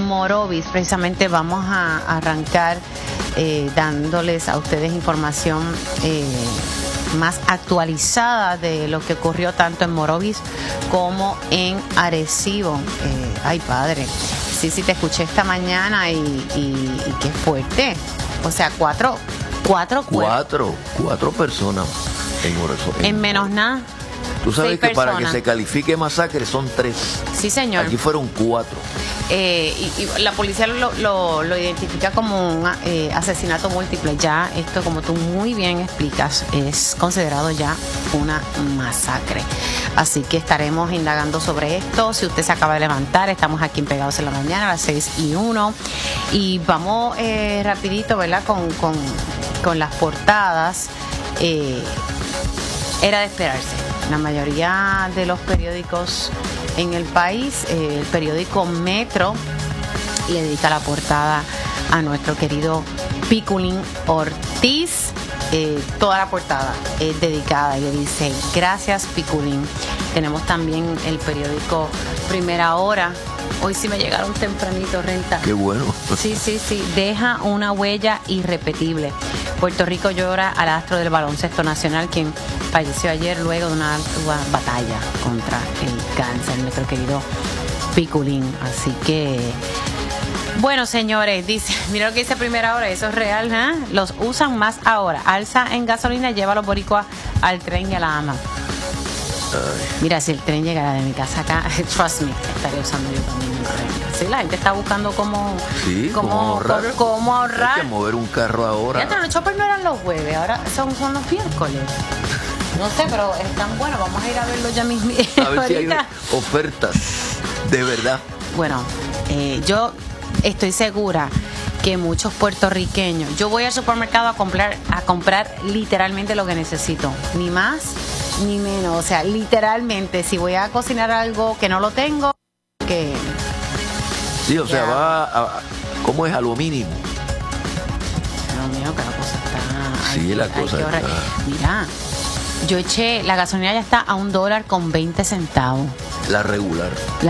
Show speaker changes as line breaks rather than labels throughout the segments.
Morovis. Precisamente vamos a arrancar dándoles a ustedes información más actualizada de lo que ocurrió tanto en Morovis como en Arecibo. Ay, padre. Sí, te escuché esta mañana y qué fuerte. O sea, cuatro
personas
en menos nada.
Tú sabes que para que se califique masacre son 3.
Sí, señor.
Aquí fueron 4.
Y la policía lo identifica como un asesinato múltiple. Ya esto, como tú muy bien explicas, es considerado ya una masacre. Así que estaremos indagando sobre esto. Si usted se acaba de levantar, estamos aquí en Pegados en la Mañana a las 6:01. Y vamos rapidito, ¿verdad? Con las portadas. Era de esperarse. La mayoría de los periódicos en el país, el periódico Metro le dedica la portada a nuestro querido Piculín Ortiz. Toda la portada es dedicada y le dice: gracias, Piculín. Tenemos también el periódico Primera Hora. Hoy sí me llegaron tempranito, Renta.
Qué bueno.
Sí. Deja una huella irrepetible. Puerto Rico llora al astro del baloncesto nacional, quien falleció ayer luego de una ardua batalla contra el cáncer, nuestro querido Piculín. Así que, bueno, señores, dice, mira lo que dice Primera Hora, eso es real, ¿eh? Los usan más ahora. Alza en gasolina, lleva a los boricuas al tren y a la ama. Mira, si el tren llegara de mi casa acá, trust me, estaría usando yo también el tren. Sí, la gente está buscando cómo ahorrar.
Hay que mover un carro ahora.
Fíjate, los choppers no eran los jueves, ahora son los miércoles. No sé, pero están buenos. Vamos a ir a verlo ya mismo.
A ver si hay ofertas de verdad.
Bueno, yo estoy segura que muchos puertorriqueños, yo voy al supermercado a comprar literalmente lo que necesito, ni más ni menos. O sea, literalmente, si voy a cocinar algo que no lo tengo, que
sí, o sea, va ¿cómo es? A lo mínimo.
Dios mío, que la cosa está.
Sí, la cosa está.
Mira, yo eché, la gasolina ya está a $1.20.
La regular.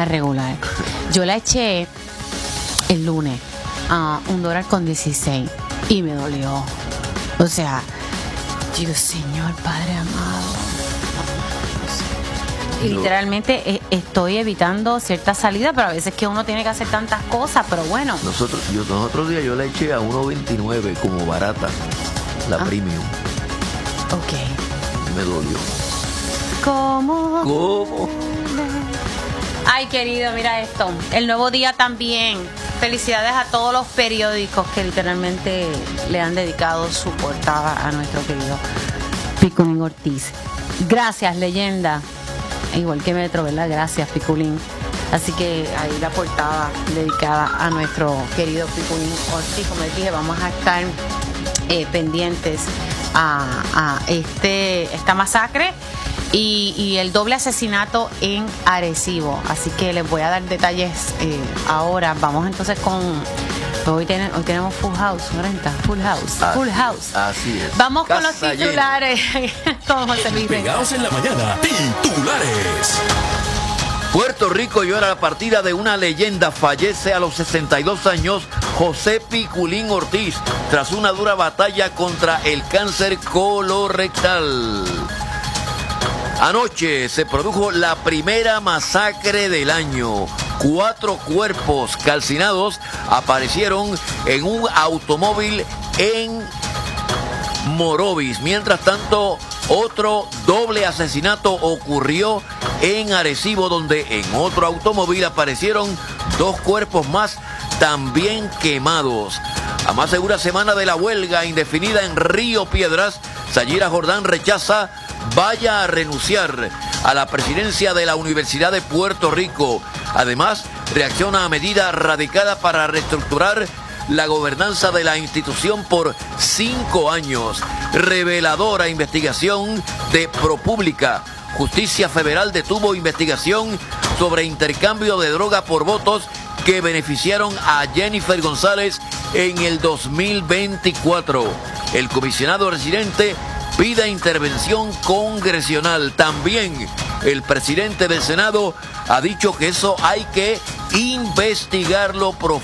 Yo la eché el lunes a $1.16 y me dolió. O sea, Dios, Señor Padre amado. Y literalmente estoy evitando cierta salida, pero a veces que uno tiene que hacer tantas cosas, pero bueno.
Los otros días yo la eché a $1.29 como barata, la premium.
Ok.
Me dolió.
¿Cómo? Ay, querido, mira esto. El Nuevo Día también. Felicidades a todos los periódicos que literalmente le han dedicado su portada a nuestro querido Piculín Ortiz. Gracias, leyenda. Igual que Metro, ¿verdad? Gracias, Piculín. Así que ahí la portada dedicada a nuestro querido Piculín Ortiz. Como les dije, vamos a estar pendientes a esta masacre y el doble asesinato en Arecibo. Así que les voy a dar detalles ahora. Vamos entonces con... Hoy tenemos Full House, ¿no? Full House.
Así es.
Vamos con los titulares. Con José Luis.
Pegados en la Mañana, titulares.
Puerto Rico llora la partida de una leyenda. Fallece a los 62 años José Piculín Ortiz tras una dura batalla contra el cáncer colorectal. Anoche se produjo la primera masacre del año. 4 cuerpos calcinados aparecieron en un automóvil en Morovis. Mientras tanto, otro doble asesinato ocurrió en Arecibo, donde en otro automóvil aparecieron 2 cuerpos más también quemados. A más de una semana de la huelga indefinida en Río Piedras, Sayira Jordán rechaza vaya a renunciar a la presidencia de la Universidad de Puerto Rico. Además, reacciona a medida radicada para reestructurar la gobernanza de la institución por 5 años. Reveladora investigación de ProPublica. Justicia Federal detuvo investigación sobre intercambio de droga por votos que beneficiaron a Jennifer González en el 2024. El comisionado residente pide intervención congresional. También el presidente del Senado ha dicho que eso hay que investigarlo profundamente.